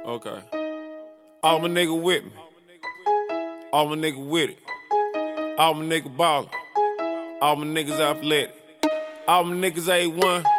Okay. All my nigga with me. All my nigga with it. All my nigga ballin'. All my niggas athletic. All my niggas A1.